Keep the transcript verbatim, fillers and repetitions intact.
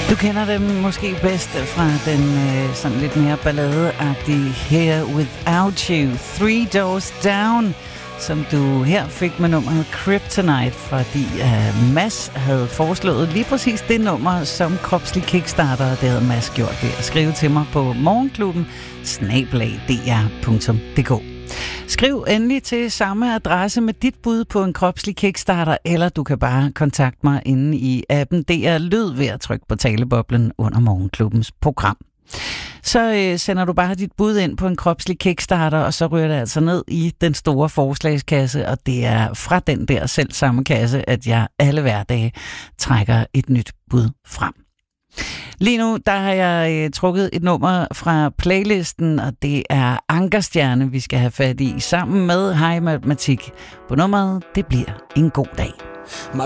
Du kender dem måske bedst fra den øh, sådan lidt mere balladeagtige Here Without You, Three Doors Down, som du her fik med nummeret Kryptonite, fordi øh, Mads havde foreslået lige præcis det nummer som kropslig kickstarter, det havde Mads gjort ved at skrive til mig på morgenklubben snabel-a d r punktum d k. Skriv endelig til samme adresse med dit bud på en kropslig kickstarter, eller du kan bare kontakte mig inde i appen D R Lyd ved at trykke på taleboblen under morgenklubbens program. Så øh, sender du bare dit bud ind på en kropslig kickstarter, og så ryger det altså ned i den store forslagskasse, og det er fra den der selv samme kasse, at jeg alle hverdage trækker et nyt bud frem. Lige nu, der har jeg øh, trukket et nummer fra playlisten, og det er Ankerstjerne, vi skal have fat i sammen med High Matematik. På nummeret, det bliver en god dag. My